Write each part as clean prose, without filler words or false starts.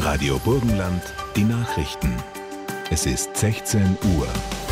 Radio Burgenland, die Nachrichten. Es ist 16 Uhr.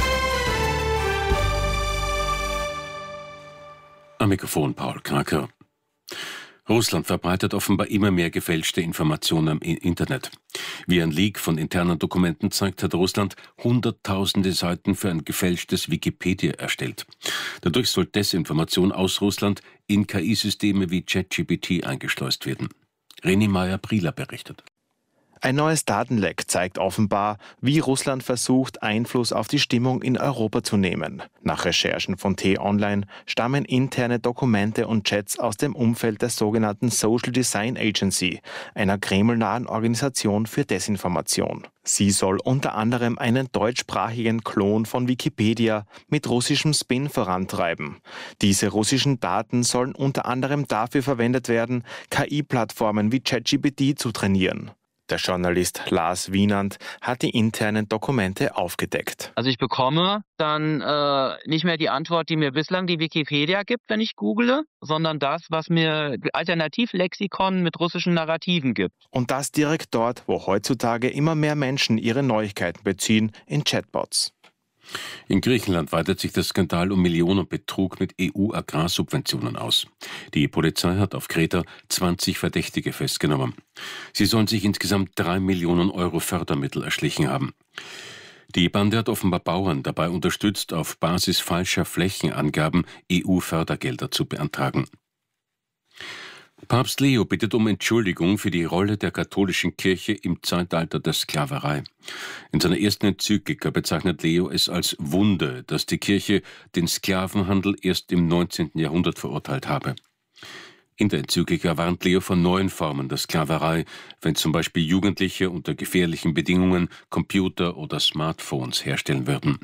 Am Mikrofon Paul Kraker. Russland verbreitet offenbar immer mehr gefälschte Informationen im Internet. Wie ein Leak von internen Dokumenten zeigt, hat Russland hunderttausende Seiten für ein gefälschtes Wikipedia erstellt. Dadurch soll Desinformation aus Russland in KI-Systeme wie ChatGPT eingeschleust werden. René Meyer-Prieler berichtet. Ein neues Datenleck zeigt offenbar, wie Russland versucht, Einfluss auf die Stimmung in Europa zu nehmen. Nach Recherchen von T-Online stammen interne Dokumente und Chats aus dem Umfeld der sogenannten Social Design Agency, einer kremlnahen Organisation für Desinformation. Sie soll unter anderem einen deutschsprachigen Klon von Wikipedia mit russischem Spin vorantreiben. Diese russischen Daten sollen unter anderem dafür verwendet werden, KI-Plattformen wie ChatGPT zu trainieren. Der Journalist Lars Wienand hat die internen Dokumente aufgedeckt. Also ich bekomme dann nicht mehr die Antwort, die mir bislang die Wikipedia gibt, wenn ich google, sondern das, was mir Alternativlexikon mit russischen Narrativen gibt. Und das direkt dort, wo heutzutage immer mehr Menschen ihre Neuigkeiten beziehen, in Chatbots. In Griechenland weitet sich der Skandal um Millionenbetrug mit EU-Agrarsubventionen aus. Die Polizei hat auf Kreta 20 Verdächtige festgenommen. Sie sollen sich insgesamt 3 Millionen Euro Fördermittel erschlichen haben. Die Bande hat offenbar Bauern dabei unterstützt, auf Basis falscher Flächenangaben EU-Fördergelder zu beantragen. Papst Leo bittet um Entschuldigung für die Rolle der katholischen Kirche im Zeitalter der Sklaverei. In seiner ersten Enzyklika bezeichnet Leo es als Wunde, dass die Kirche den Sklavenhandel erst im 19. Jahrhundert verurteilt habe. In der Enzyklika warnt Leo vor neuen Formen der Sklaverei, wenn zum Beispiel Jugendliche unter gefährlichen Bedingungen Computer oder Smartphones herstellen würden.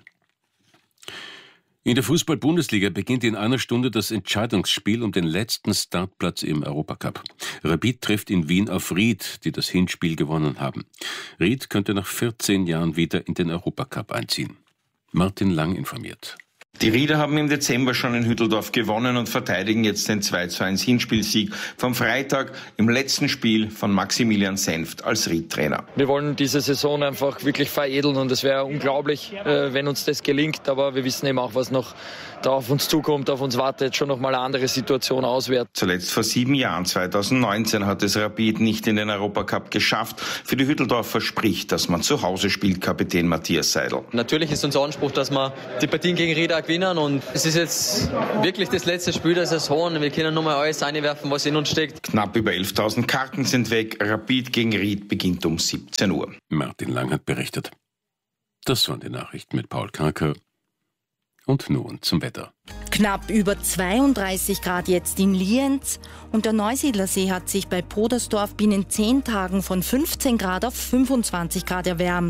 In der Fußball-Bundesliga beginnt in einer Stunde das Entscheidungsspiel um den letzten Startplatz im Europacup. Rapid trifft in Wien auf Ried, die das Hinspiel gewonnen haben. Ried könnte nach 14 Jahren wieder in den Europacup einziehen. Martin Lang informiert. Die Rieder haben im Dezember schon in Hütteldorf gewonnen und verteidigen jetzt den 2:1 Hinspielsieg vom Freitag im letzten Spiel von Maximilian Senft als Ried-Trainer. Wir wollen diese Saison einfach wirklich veredeln und es wäre unglaublich, wenn uns das gelingt, aber wir wissen eben auch, was noch da auf uns zukommt, auf uns wartet schon noch mal eine andere Situation auswärts. Zuletzt vor 7 Jahren, 2019, hat es Rapid nicht in den Europacup geschafft. Für die Hütteldorfer spricht, dass man zu Hause spielt, Kapitän Matthias Seidel. Natürlich ist unser Anspruch, dass wir die Partien gegen Ried gewinnen und es ist jetzt wirklich das letzte Spiel der Saison. Wir können nochmal alles einwerfen, was in uns steckt. Knapp über 11.000 Karten sind weg. Rapid gegen Ried beginnt um 17 Uhr. Martin Lang hat berichtet. Das waren die Nachrichten mit Paul Kraker. Und nun zum Wetter. Knapp über 32 Grad jetzt in Lienz und der Neusiedlersee hat sich bei Podersdorf binnen 10 Tagen von 15 Grad auf 25 Grad erwärmt.